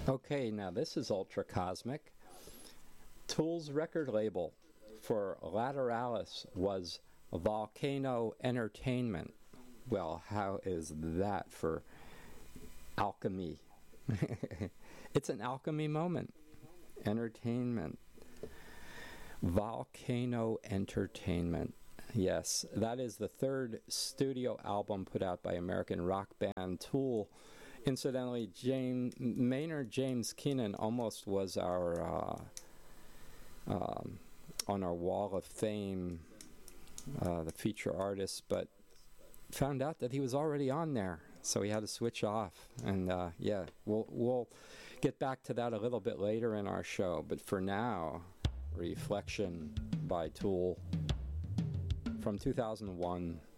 Okay, now this is Ultra Cosmic. Tool's record label for Lateralis was Volcano Entertainment. Well, how is that for alchemy? It's an alchemy moment. Entertainment. Volcano Entertainment. Yes, that is the third studio album put out by American rock band Tool. Incidentally, Maynard James Keenan almost was our on our wall of fame, the feature artist, but found out that he was already on there, so he had to switch off. And yeah, we'll get back to that a little bit later in our show. But for now, Reflection by Tool from 2001.